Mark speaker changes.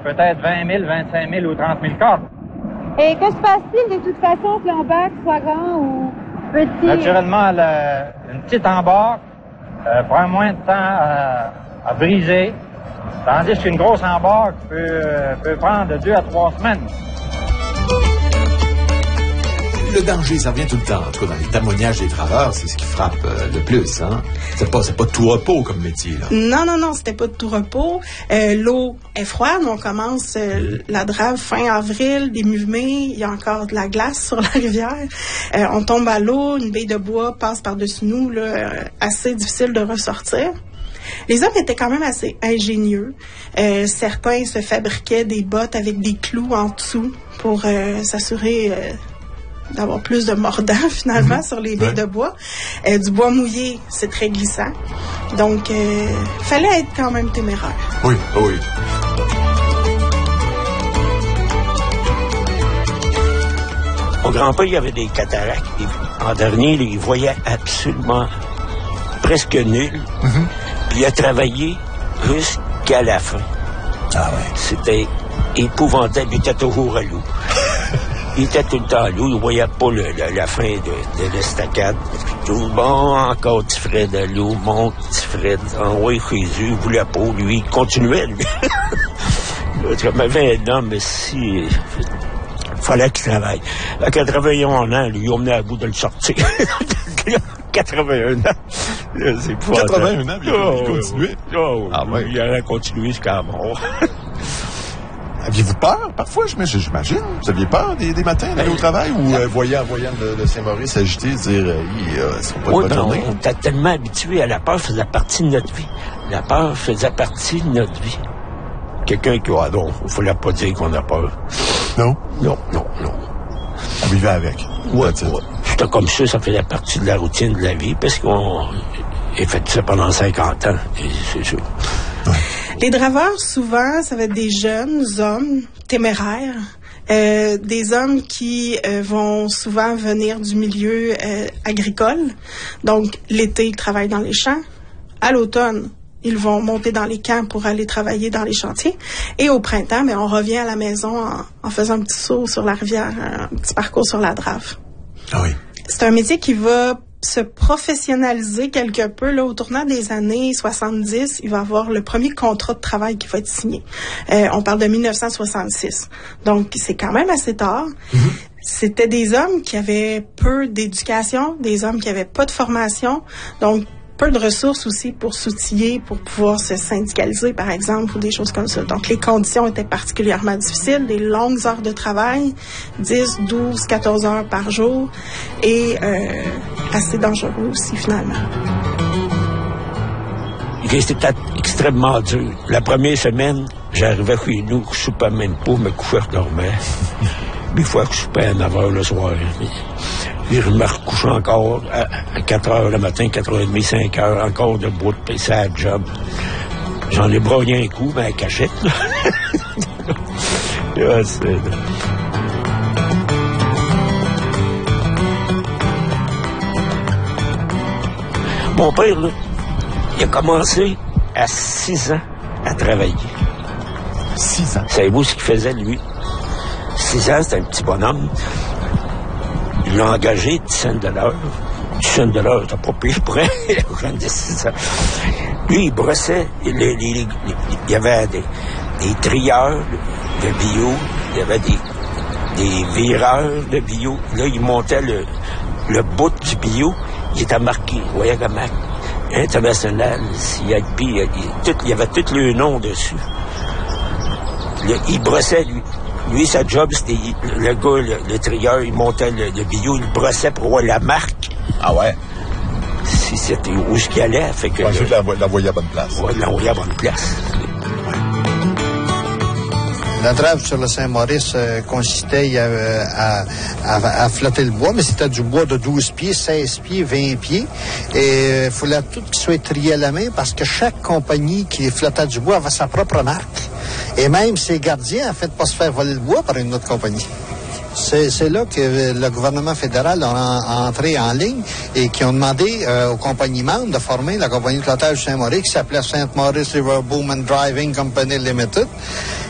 Speaker 1: peut-être 20 000, 25 000 ou 30 000 cordes.
Speaker 2: Et que se passe-t-il de toute façon que l'embarque soit grand ou petit?
Speaker 1: Naturellement, une petite embarque prend moins de temps à briser, tandis qu'une grosse embarque peut prendre 2 à 3 semaines.
Speaker 3: Le danger, ça revient tout le temps. En tout cas, dans les témoignages des travailleurs, c'est ce qui frappe le plus, hein? C'est pas tout repos comme métier, là.
Speaker 4: Non, c'était pas de tout repos. L'eau est froide. On commence la drave fin avril, début mai. Il y a encore de la glace sur la rivière. On tombe à l'eau, une baie de bois passe par-dessus nous, là, assez difficile de ressortir. Les hommes étaient quand même assez ingénieux. Certains se fabriquaient des bottes avec des clous en dessous pour s'assurer d'avoir plus de mordant, finalement, sur les baies de bois. Du bois mouillé, c'est très glissant. Donc, fallait être quand même téméraire.
Speaker 3: Oui.
Speaker 5: Mon grand-père, il avait des cataractes. En dernier, il voyait absolument presque nul. Puis il a travaillé jusqu'à la fin.
Speaker 3: Ah ouais.
Speaker 5: C'était épouvantable. Il était toujours à l'eau. Il était tout le temps à l'eau. Il ne voyait pas la fin de l'estacade. Tout bon, encore tu ferais de l'eau, monte, tu ferais oui, Jésus, il voulait pas. Lui, il continuait, lui. Comme avait un homme, si... fallait qu'il travaille. À 81 ans, lui, on venait à bout de le sortir. 81 ans. C'est pas
Speaker 3: 81 ans, il continuait.
Speaker 5: Ah ouais. Il allait continuer jusqu'à la mort.
Speaker 3: Aviez-vous peur, parfois, j'imagine? Vous aviez peur des matins d'aller au travail ou voyant le Saint-Maurice agiter, dire c'est pas une bonne journée?
Speaker 5: On était tellement habitués à la peur, faisait partie de notre vie. La peur faisait partie de notre vie. Quelqu'un qui a donc, il ne fallait pas dire qu'on a peur.
Speaker 3: Non?
Speaker 5: Non.
Speaker 3: On vivait avec.
Speaker 5: Ouais. C'était comme ça faisait partie de la routine de la vie, parce qu'on a fait ça pendant 50 ans. Et c'est ça.
Speaker 3: Ouais.
Speaker 4: Les draveurs, souvent, ça va être des jeunes hommes téméraires, des hommes qui vont souvent venir du milieu agricole. Donc, l'été, ils travaillent dans les champs. À l'automne, ils vont monter dans les camps pour aller travailler dans les chantiers. Et au printemps, on revient à la maison en faisant un petit saut sur la rivière, un petit parcours sur la drave.
Speaker 3: Ah oui.
Speaker 4: C'est un métier qui va se professionnaliser quelque peu. Là, au tournant des années 70, il va y avoir le premier contrat de travail qui va être signé. On parle de 1966. Donc, c'est quand même assez tard. C'était des hommes qui avaient peu d'éducation, des hommes qui avaient pas de formation. Donc, peu de ressources aussi pour s'outiller, pour pouvoir se syndicaliser, par exemple, ou des choses comme ça. Donc, les conditions étaient particulièrement difficiles, des longues heures de travail, 10, 12, 14 heures par jour, et assez dangereux aussi, finalement.
Speaker 5: C'était extrêmement dur. La première semaine, j'arrivais chez nous, je soupais même pas, me couchais, je dormais. 8 fois que je soupais à 9 heures le soir. Puis je me recouche encore à 4 heures le matin, 4h30, 5 heures, encore debout, puis c'est à job. J'en ai broyé un coup, mais à cachette. Mon père, là, il a commencé à 6 ans à travailler.
Speaker 3: 6 ans?
Speaker 5: Savez-vous ce qu'il faisait, lui? 6 ans, c'était un petit bonhomme. Il l'a engagé 10 cents de l'heure. 10 cents de l'heure, t'as pas payé pour un jeune de 6 ans. Lui, il brossait. Il y avait des trieurs de bio. Il y avait des vireurs de bio. Là, il montait le bout du bio. Il était marqué, vous voyez comment, international, CIP, il y avait tous les noms dessus. Il brossait, lui. Lui, sa job, c'était le gars, le trieur, il montait le bio, il brossait pour voir la marque.
Speaker 3: Ah ouais?
Speaker 5: Si c'était où ce qu'il allait, fait que...
Speaker 3: Juste l'envoyer à bonne place.
Speaker 5: Ouais, l'envoyer à bonne place.
Speaker 6: La drave sur le Saint-Maurice consistait à flotter le bois, mais c'était du bois de 12 pieds, 16 pieds, 20 pieds. Et il fallait tout qu'il soit trié à la main parce que chaque compagnie qui flottait du bois avait sa propre marque. Et même ses gardiens, en fait, pas se faire voler le bois par une autre compagnie. C'est là que le gouvernement fédéral a entré en ligne et qui ont demandé aux compagnies membres de former la compagnie de flottage Saint-Maurice qui s'appelait Saint Maurice River Boom and Driving Company Limited.